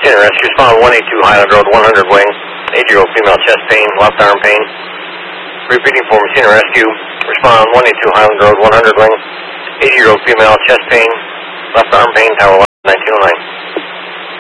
Center Rescue, respond 182 Highland Road, 100 wing, 80-year-old female, chest pain, left arm pain. Repeating for Center Rescue, respond 182 Highland Road, 100 wing, 80-year-old female, chest pain, left arm pain, tower 1909.